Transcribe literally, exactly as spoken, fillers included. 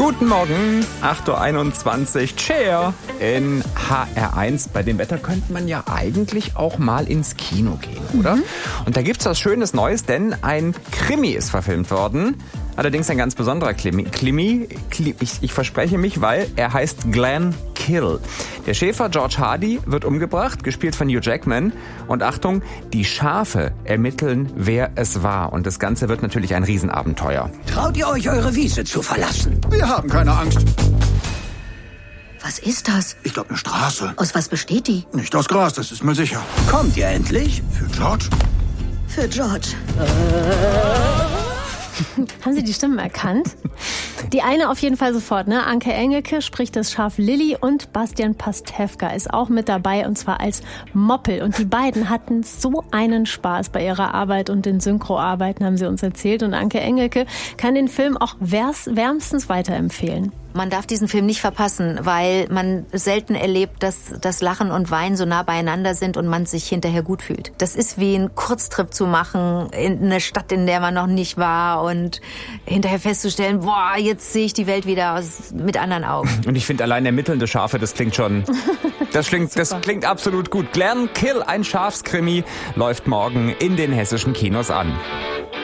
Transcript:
Guten Morgen, acht Uhr einundzwanzig, Cheer in H R eins. Bei dem Wetter könnte man ja eigentlich auch mal ins Kino gehen, oder? Mhm. Und da gibt's was Schönes Neues, denn ein Krimi ist verfilmt worden. Allerdings ein ganz besonderer Krimi. Krimi, ich, ich verspreche mich, weil er heißt Glenn Kill. Der Schäfer George Hardy wird umgebracht, gespielt von Hugh Jackman. Und Achtung, die Schafe ermitteln, wer es war. Und das Ganze wird natürlich ein Riesenabenteuer. Traut ihr euch, eure Wiese zu verlassen? Wir haben keine Angst. Was ist das? Ich glaube, eine Straße. Aus was besteht die? Nicht aus Gras, das ist mir sicher. Kommt ihr endlich? Für George? Für George. Haben Sie die Stimmen erkannt? Die eine auf jeden Fall sofort, ne? Anke Engelke spricht das Schaf Lilly und Bastian Pastewka ist auch mit dabei und zwar als Moppel. Und die beiden hatten so einen Spaß bei ihrer Arbeit und den Synchroarbeiten, haben sie uns erzählt. Und Anke Engelke kann den Film auch wärmstens weiterempfehlen. Man darf diesen Film nicht verpassen, weil man selten erlebt, dass das Lachen und Weinen so nah beieinander sind und man sich hinterher gut fühlt. Das ist wie ein Kurztrip zu machen in eine Stadt, in der man noch nicht war und hinterher festzustellen, boah, jetzt sehe ich die Welt wieder aus, mit anderen Augen. Und ich finde allein ermittelnde Schafe, das klingt schon, das klingt, das klingt absolut gut. Glenn Kill, ein Schafskrimi, läuft morgen in den hessischen Kinos an.